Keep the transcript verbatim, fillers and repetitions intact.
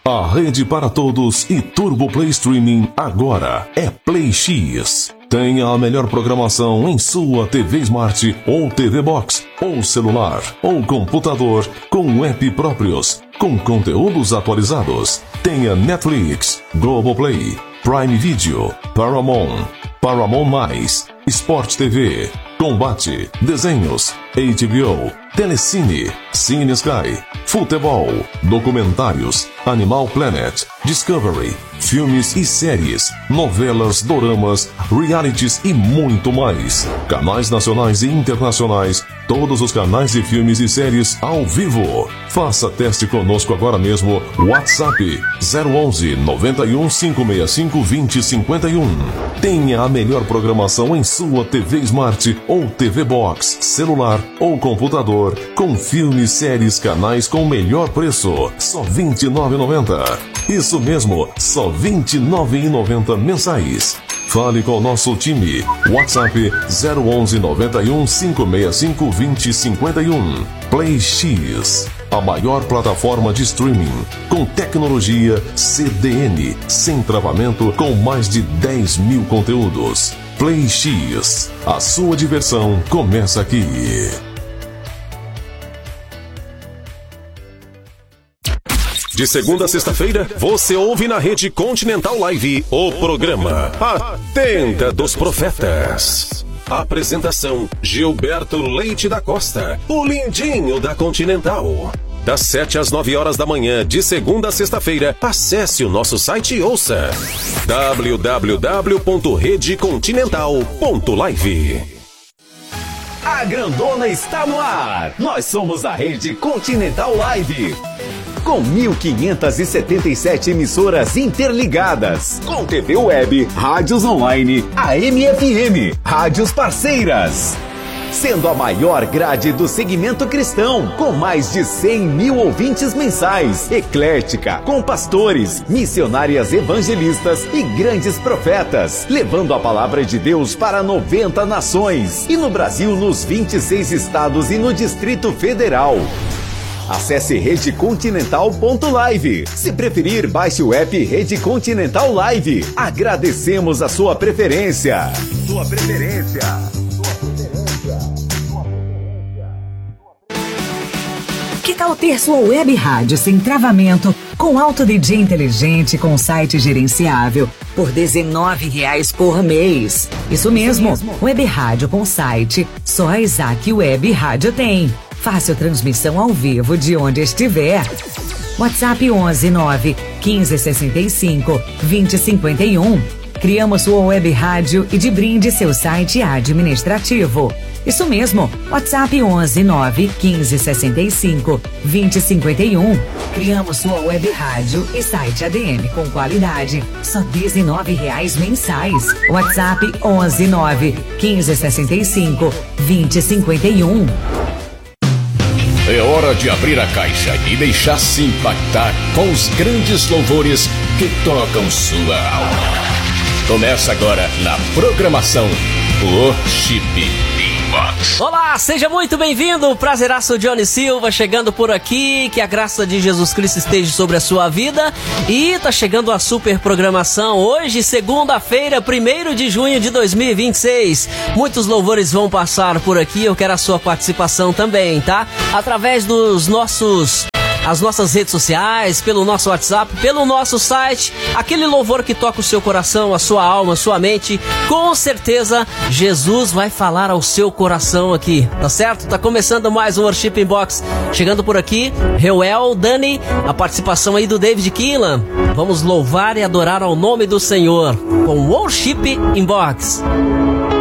A rede para todos e Turbo Play Streaming agora é Play X. Tenha a melhor programação em sua T V Smart ou T V Box, ou celular, ou computador, com app próprios, com conteúdos atualizados. Tenha Netflix, Globoplay, Prime Video, Paramount, Paramount Mais, Sport T V, Combate, Desenhos, H B O, Telecine, Cine Sky, Futebol, Documentários, Animal Planet, Discovery, filmes e séries, novelas, doramas, realities e muito mais. Canais nacionais e internacionais, todos os canais de filmes e séries ao vivo. Faça teste conosco agora mesmo. WhatsApp zero onze, noventa e um, cinco seis cinco, vinte, cinquenta e um. Tenha a melhor programação em sua T V Smart ou T V Box, celular ou computador, com filmes, séries, canais com melhor preço. Só vinte e nove reais e noventa centavos. Isso mesmo, só vinte e nove reais e noventa centavos mensais. Fale com o nosso time. WhatsApp zero onze, noventa e um, cinco seis cinco, vinte, cinquenta e um. Play X, a maior plataforma de streaming, com tecnologia C D N, sem travamento, com mais de dez mil conteúdos. Play X, a sua diversão começa aqui. De segunda a sexta-feira, você ouve na Rede Continental Live o programa A Tenda dos Profetas. Apresentação: Gilberto Leite da Costa, o lindinho da Continental. Das sete às nove horas da manhã, de segunda a sexta-feira, acesse o nosso site e ouça w w w ponto rede continental ponto live. A grandona está no ar. Nós somos a Rede Continental Live. Com mil quinhentas e setenta e sete emissoras interligadas, com T V web, rádios online, A M F M, rádios parceiras. Sendo a maior grade do segmento cristão, com mais de cem mil ouvintes mensais, eclética, com pastores, missionárias evangelistas e grandes profetas, levando a palavra de Deus para noventa nações, e no Brasil nos vinte e seis estados e no Distrito Federal. Acesse rede continental ponto live. Se preferir, baixe o app Rede Continental Live. Agradecemos a sua preferência. Sua preferência. Que tal ter sua web rádio sem travamento, com alto D J inteligente, com site gerenciável, por dezenove reais por mês? Isso mesmo, web rádio com site, só a Isaac Web Rádio tem. Fácil transmissão ao vivo de onde estiver. WhatsApp onze, nove, quinze, sessenta e cinco, vinte, cinquenta e um. Criamos sua web rádio e de brinde seu site administrativo. Isso mesmo, WhatsApp onze, nove, quinze, sessenta e cinco, vinte, cinquenta e um. Criamos sua web rádio e site A D M com qualidade, só dezenove reais mensais. WhatsApp onze, nove, quinze, sessenta e cinco, vinte, cinquenta e um. É hora de abrir a caixa e deixar-se impactar com os grandes louvores que tocam sua alma. Começa agora na programação Worship Inbox. Olá, seja muito bem-vindo, prazeraço Johnny Silva chegando por aqui, que a graça de Jesus Cristo esteja sobre a sua vida. E tá chegando a super programação hoje, segunda-feira, primeiro de junho de dois mil e vinte e seis. Muitos louvores vão passar por aqui, eu quero a sua participação também, tá? Através dos nossos... as nossas redes sociais, pelo nosso WhatsApp, pelo nosso site, aquele louvor que toca o seu coração, a sua alma, a sua mente. Com certeza, Jesus vai falar ao seu coração aqui, tá certo? Tá começando mais um Worship Inbox. Chegando por aqui, Reuel, Dani, a participação aí do David Keelan. Vamos louvar e adorar ao nome do Senhor com Worship Inbox.